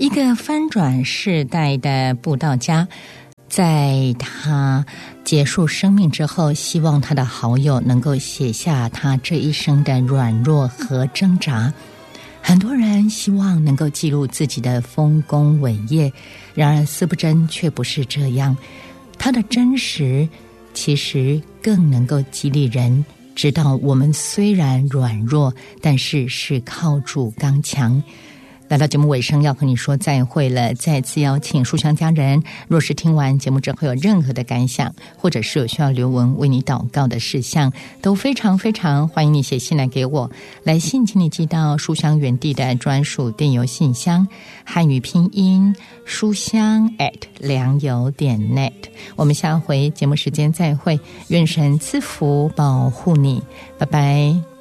一个翻转世代的布道家，在他结束生命之后，希望他的好友能够写下他这一生的软弱和挣扎。很多人希望能够记录自己的丰功伟业，然而司布真却不是这样。他的真实其实更能够激励人，知道我们虽然软弱，但是靠主刚强。来到节目尾声，要和你说再会了。再次邀请书香家人，若是听完节目之后有任何的感想，或者是有需要留文为你祷告的事项，都非常非常欢迎你写信来给我。来信请你寄到书香园地的专属电邮信箱，汉语拼音书香@良友.net。我们下回节目时间再会，愿神赐福保护你，拜拜。